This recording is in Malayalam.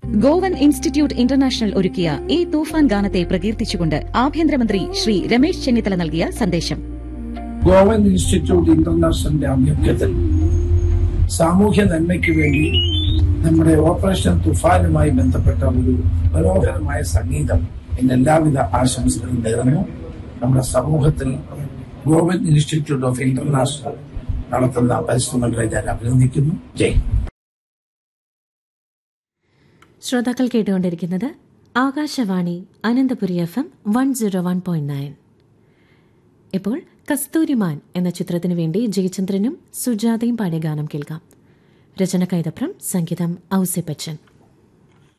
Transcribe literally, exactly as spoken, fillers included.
ഗോവൻ ഇൻസ്റ്റിറ്റ്യൂട്ട് ഇന്റർനാഷണൽ ഒരുക്കിയ ഈ തൂഫാൻ ഗാനത്തെ പ്രകീർത്തിച്ചുകൊണ്ട് ആഭ്യന്തരമന്ത്രി ശ്രീ രമേശ് ചെന്നിത്തല നൽകിയ സന്ദേശം. ഗോവൻ ഇൻസ്റ്റിറ്റ്യൂട്ട് ഇന്റർനാഷണലിന്റെ ആഭിമുഖ്യത്തിൽ സാമൂഹ്യ നന്മയ്ക്ക് വേണ്ടി നമ്മുടെ ഓപ്പറേഷൻ തുഫാനുമായി ബന്ധപ്പെട്ട ഒരു മനോഹരമായ സംഗീതം എന്ന എല്ലാവിധ ആശംസകളും നേർന്നു. നമ്മുടെ സമൂഹത്തിൽ ഗോവൻ ഇൻസ്റ്റിറ്റ്യൂട്ട് ഓഫ് ഇന്റർനാഷണൽ നടത്തുന്ന പരിശ്രമങ്ങളെ ഞാൻ അഭിനന്ദിക്കുന്നു. ജയ്. ശ്രോതാക്കൾ കേട്ടുകൊണ്ടിരിക്കുന്നത് Akashvani Ananthapuri F M one zero one point nine. ഇപ്പോൾ കസ്തൂരിമാൻ എന്ന ചിത്രത്തിനു വേണ്ടി ജയചന്ദ്രനും സുജാതയും പാടിയ ഗാനം കേൾക്കാം. രചന കൈതപ്രം, സംഗീതം ഔസേപ്പച്ചൻ.